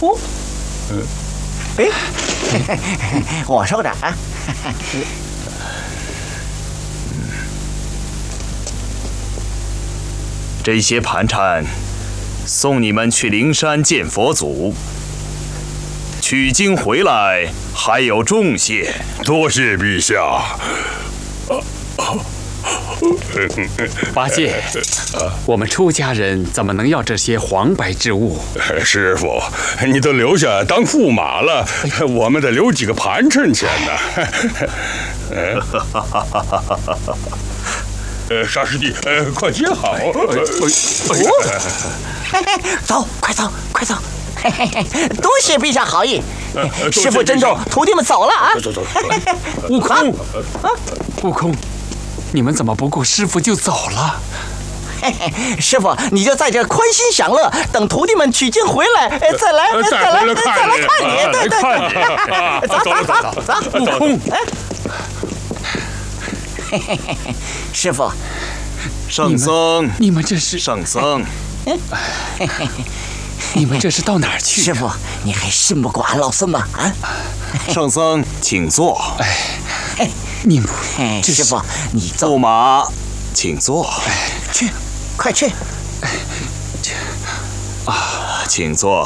哦，哎，我收着啊。 这些盘缠送你们去灵山见佛祖，取经回来还有重谢。 多谢陛下。 八戒，我们出家人怎么能要这些黄白之物？ 师傅，你都留下当驸马了，我们得留几个盘缠钱呢。沙师弟，快接好！ 走，快走，快走！多谢陛下好意，师傅珍重，徒弟们走了啊！ 走。 悟空，悟空，你们怎么不顾师傅就走了？ 师傅，你就在这宽心享乐，等徒弟们取经回来，再来看你。对，走。 悟空， 师傅， 圣僧， 你们这是圣僧， 你们这是到哪儿去？ 师傅，你还信不过俺老孙吗？啊！ 圣僧，请坐。 你们， 师傅，你走驸马，请坐。 去，快去！ 请坐。